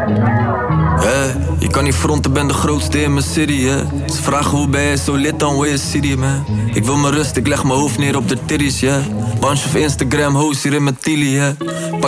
Je kan niet fronten, ben de grootste in mijn city, Ze vragen hoe ben je zo lid dan, where is city, man? Ik wil mijn rust, ik leg mijn hoofd neer op de titties, Bunch of Instagram hoes hier in mijn tilie,